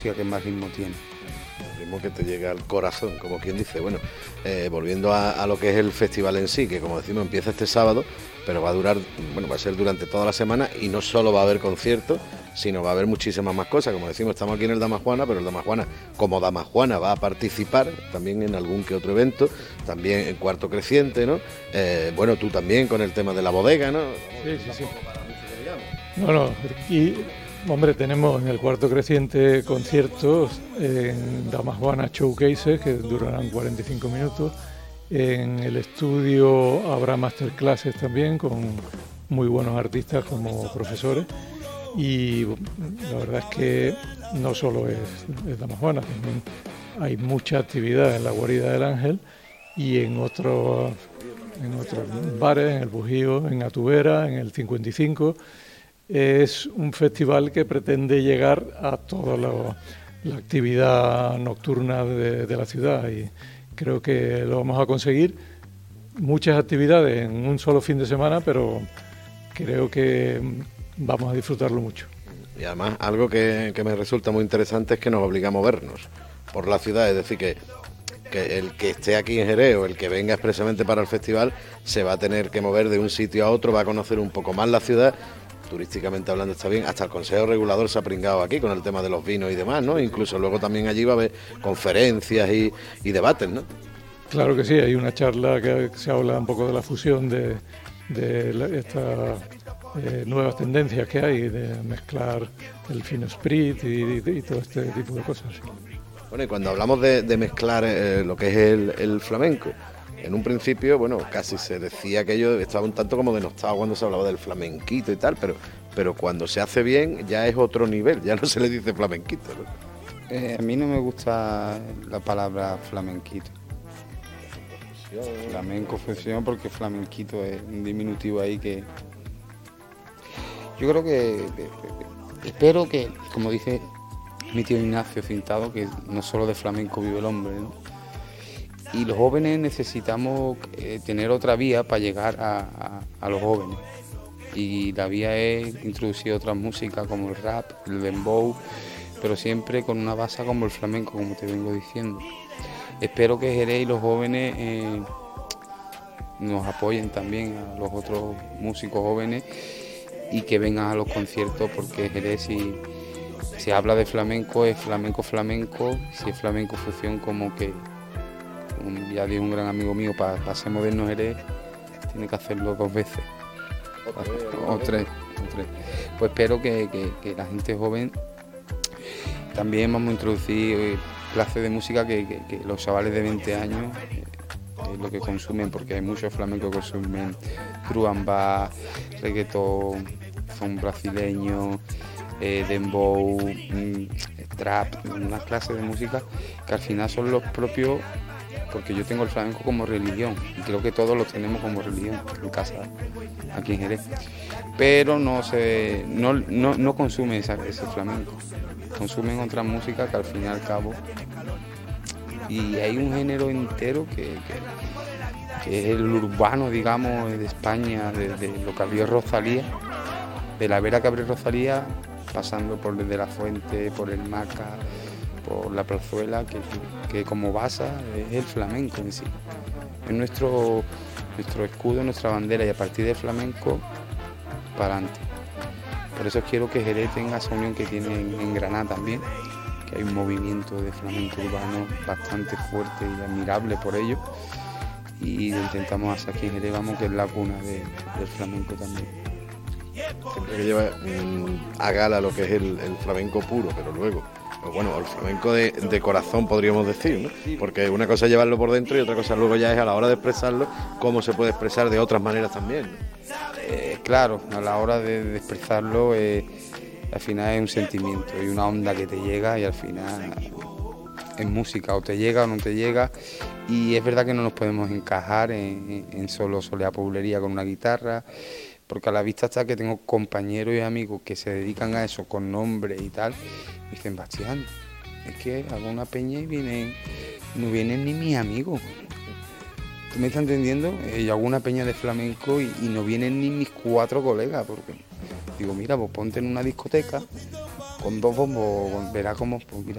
que más ritmo tiene. Ritmo que te llega al corazón, como quien dice. Bueno, volviendo a lo que es el festival en sí, que como decimos empieza este sábado, pero va a durar, bueno, va a ser durante toda la semana y no solo va a haber conciertos, sino va a haber muchísimas más cosas. Como decimos, estamos aquí en el Dama Juana, pero el Dama Juana, como Dama Juana, va a participar también en algún que otro evento, también en Cuarto Creciente, ¿no? Bueno, tú también con el tema de la bodega, ¿no? Sí. Bueno, y hombre, tenemos en el Cuarto Creciente conciertos, en Dama Juana showcases que durarán 45 minutos. En el estudio habrá masterclasses también con muy buenos artistas como profesores. Y la verdad es que no solo es Dama Juana, también hay mucha actividad en la Guarida del Ángel y en otros bares, en el Bujío, en Atubera, en el 55. Es un festival que pretende llegar a toda la actividad nocturna de la ciudad y creo que lo vamos a conseguir. Muchas actividades en un solo fin de semana, pero creo que vamos a disfrutarlo mucho. Y además algo que me resulta muy interesante es que nos obliga a movernos por la ciudad, es decir, que el que esté aquí en Jerez o el que venga expresamente para el festival se va a tener que mover de un sitio a otro, va a conocer un poco más la ciudad. Turísticamente hablando está bien, hasta el Consejo Regulador se ha pringado aquí con el tema de los vinos y demás, ¿no? Incluso luego también allí va a haber conferencias y debates, ¿no? Claro que sí, hay una charla que se habla un poco de la fusión de estas nuevas tendencias que hay, de mezclar el fino sprit y todo este tipo de cosas. Bueno, y cuando hablamos de mezclar lo que es el flamenco, en un principio, bueno, casi se decía que yo estaba un tanto como denostado cuando se hablaba del flamenquito y tal, pero cuando se hace bien ya es otro nivel, ya no se le dice flamenquito, ¿no? A mí no me gusta la palabra flamenquito. Flamenco fusión, porque flamenquito es un diminutivo ahí que... Yo creo que... Espero que, como dice mi tío Ignacio Cintado, que no solo de flamenco vive el hombre, ¿no? Y los jóvenes necesitamos tener otra vía para llegar a los jóvenes. Y la vía es introducir otras músicas como el rap, el dembow, pero siempre con una base como el flamenco, como te vengo diciendo. Espero que Jerez y los jóvenes nos apoyen también a los otros músicos jóvenes y que vengan a los conciertos, porque Jerez, si se habla de flamenco, es flamenco, si es flamenco fusión, como que... ya dijo un gran amigo mío, para ser moderno Jerez tiene que hacerlo 2 veces o tres. Pues espero que la gente joven también vamos a introducir clases de música que los chavales de 20 años es lo que consumen, porque hay muchos flamencos que consumen drum and bass, reggaetón, son brasileños, dembow, trap, unas clases de música que al final son los propios, porque yo tengo el flamenco como religión y creo que todos lo tenemos como religión en casa aquí en Jerez, pero no consumen ese flamenco, consumen otra música que al fin y al cabo, y hay un género entero que es el urbano, digamos, de España, desde lo que abrió Rosalía, de la vera que abrió Rosalía, pasando por desde La Fuente, por el Maca, por la Plazuela, que como base es el flamenco en sí. Es nuestro escudo, nuestra bandera, y a partir del flamenco, para adelante. Por eso quiero que Jerez tenga esa unión que tiene en Granada también, que hay un movimiento de flamenco urbano bastante fuerte y admirable por ello. Y lo intentamos hacer aquí en Jerez, vamos, que es la cuna del flamenco también. Siempre que lleva a gala lo que es el flamenco puro, pero luego, pues bueno, el flamenco de corazón podríamos decir, ¿no? Porque una cosa es llevarlo por dentro y otra cosa luego ya es a la hora de expresarlo, cómo se puede expresar de otras maneras también, ¿no? Claro, a la hora de expresarlo, al final es un sentimiento y una onda que te llega, y al final es música, o te llega o no te llega. Y es verdad que no nos podemos encajar en solo soleá poblería con una guitarra, porque a la vista está que tengo compañeros y amigos que se dedican a eso con nombre y tal, y dicen, Bastián, es que hago una peña y no vienen ni mis amigos. ¿Tú me estás entendiendo? Yo hago una peña de flamenco y no vienen ni mis 4 colegas, porque digo, mira, pues ponte en una discoteca con 2 bombos, verás cómo, pues mira,